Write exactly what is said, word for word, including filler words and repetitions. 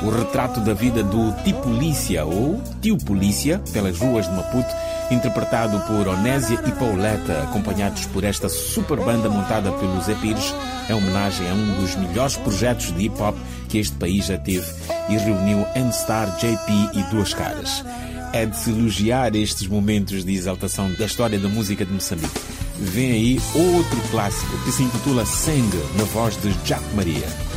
o retrato da vida do Tio Polícia, ou Tio Polícia, pelas ruas de Maputo, interpretado por Onésia e Pauleta, acompanhados por esta super banda montada pelo Zé Pires, em homenagem a um dos melhores projetos de hip-hop que este país já teve e reuniu N-Star, J P e Duas Caras. É de se elogiar estes momentos de exaltação da história da música de Moçambique. Vem aí outro clássico que se intitula Sangue, na voz de Jack Maria.